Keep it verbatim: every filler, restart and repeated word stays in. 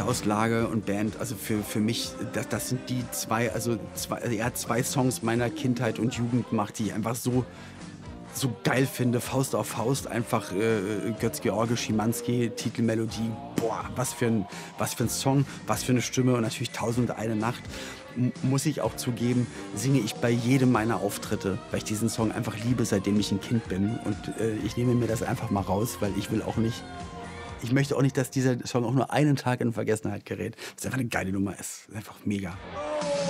Klaus Lage und Band, also für, für mich, das, das sind die zwei, also zwei, also er hat zwei Songs meiner Kindheit und Jugend gemacht, die ich einfach so, so geil finde. Faust auf Faust, einfach äh, Götz-George Schimanski, Titelmelodie, boah, was für ein, was für ein Song, was für eine Stimme und natürlich Tausend und eine Nacht. M muss ich auch zugeben, singe ich bei jedem meiner Auftritte, weil ich diesen Song einfach liebe, seitdem ich ein Kind bin. Und äh, ich nehme mir das einfach mal raus, weil ich will auch nicht, ich möchte auch nicht, dass dieser Song auch nur einen Tag in Vergessenheit gerät. Das ist einfach eine geile Nummer, ist einfach mega.